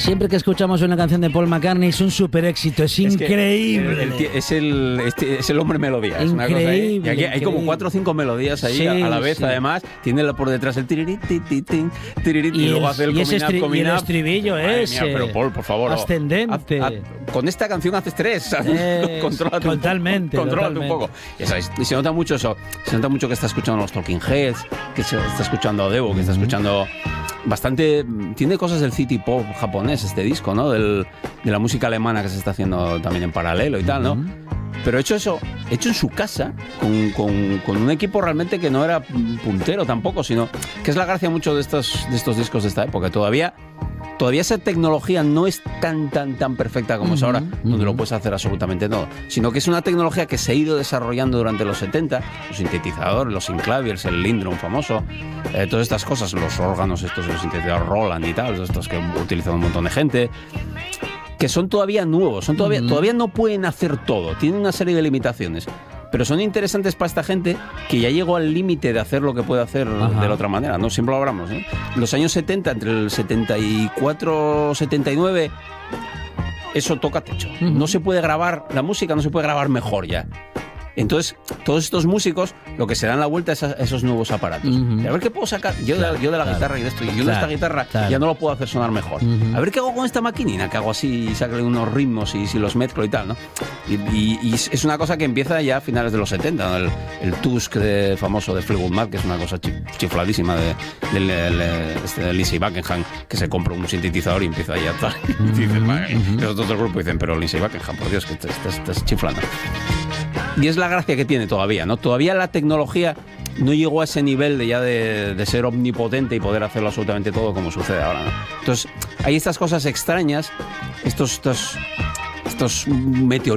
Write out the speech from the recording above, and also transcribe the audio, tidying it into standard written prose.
Siempre que escuchamos una canción de Paul McCartney es un super éxito, es increíble. Es el hombre melodía. Es una cosa ahí. Y aquí hay como 4 o 5 melodías ahí a la vez, además. Tiene por detrás el tiririt, y luego hace el y el estribillo ese. Pero Paul, por favor. Ascendente. Con esta canción haces 3. Totalmente. Contrólate un poco. Y se nota mucho eso. Se nota mucho que está escuchando los Talking Heads, que se está escuchando a Devo, que está escuchando bastante. Tiene cosas del city pop japonés este disco, ¿no? De la música alemana que se está haciendo también en paralelo y tal, ¿no? Pero hecho en su casa, con un equipo realmente que no era puntero tampoco, sino que es la gracia mucho de estos discos de esta época. Todavía esa tecnología no es tan perfecta como es ahora, donde lo puedes hacer absolutamente todo, sino que es una tecnología que se ha ido desarrollando durante los 70, los sintetizadores, los synclaviers, el Lindrum famoso, todas estas cosas, los órganos estos, los sintetizadores Roland y tal, estos que utilizan un montón de gente, que son todavía nuevos, todavía no pueden hacer todo, tienen una serie de limitaciones. Pero son interesantes para esta gente que ya llegó al límite de hacer lo que puede hacer de la otra manera, ¿no? Siempre lo hablamos, ¿eh? Los años 70, entre el 74 79, eso toca techo. No se puede grabar, la música no se puede grabar mejor ya. Entonces, todos estos músicos lo que se dan la vuelta es a esos nuevos aparatos. A ver qué puedo sacar yo de la guitarra y de esto. Yo de esta guitarra ya no lo puedo hacer sonar mejor. A ver qué hago con esta maquinina, que hago así y saco unos ritmos y si los mezclo y tal, ¿no? Y es una cosa que empieza ya a finales de los 70, ¿no? El Tusk famoso de Fleetwood Mac, que es una cosa chifladísima de Lindsey Buckingham, que se compra un sintetizador y empieza ahí a tal. Y dicen, los otros grupos dicen, pero Lindsey Buckingham, por Dios, que estás chiflando. Y es la gracia que tiene todavía, ¿no? Todavía la tecnología no llegó a ese nivel de ser omnipotente y poder hacerlo absolutamente todo como sucede ahora, ¿no? Entonces, hay estas cosas extrañas, estos meteoritos